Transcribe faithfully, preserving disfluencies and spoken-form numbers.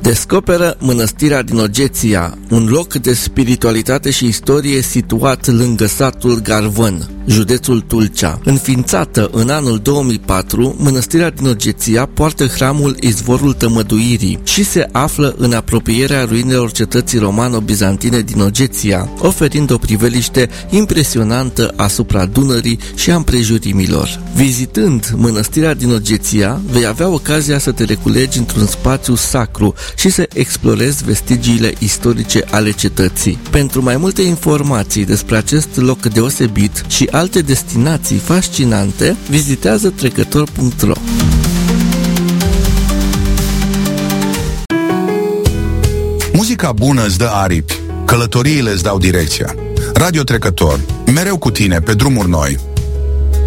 Descoperă mănăstirea din Ogeția, un loc de spiritualitate și istorie situat lângă satul Garvân, județul Tulcea. Înființată în anul două mii patru, mănăstirea din Ogeția poartă hramul Izvorul Tămăduirii și se află în apropierea ruinelor cetății romano-bizantine din Ogeția, oferind o priveliște impresionantă asupra Dunării și a împrejurimilor. Vizitând mănăstirea din Ogeția, vei avea ocazia să te reculegi într-un spațiu sacru și să explorezi vestigiile istorice ale cetății. Pentru mai multe informații despre acest loc deosebit și alte destinații fascinante, vizitează trecător punct ro. Muzica bună îți dă aripi, călătoriile îți dau direcția. Radio Trecător, mereu cu tine pe drumuri noi.